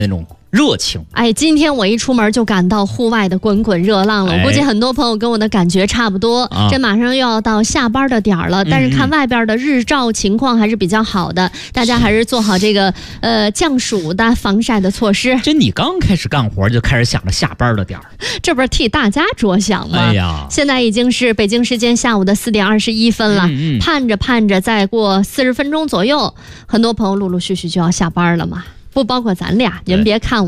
那种热情。 哎，今天我一出门就感到户外的滚滚热浪了，我估计很多朋友跟我的感觉差不多。这马上又要到下班的点儿了，但是看外边的日照情况还是比较好的，大家还是做好这个降暑的防晒的措施。 这你刚开始干活就开始想着下班的点儿， 这不是替大家着想吗？ 哎呀， 现在已经是北京时间下午的4点21分了，盼着盼着再过40分钟左右，很多朋友陆陆续续就要下班了嘛，不包括咱俩。您别看